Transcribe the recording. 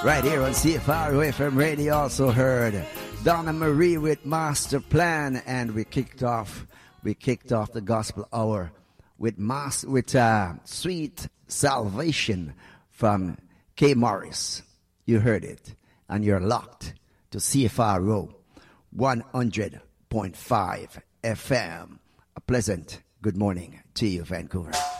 Right here on CFR FM Radio. Also heard Donna Marie with Master Plan, and we kicked off the gospel hour with Sweet Salvation from K. Morris. You heard it, and you're locked to CFRO 100.5 FM. A pleasant good morning to you, Vancouver.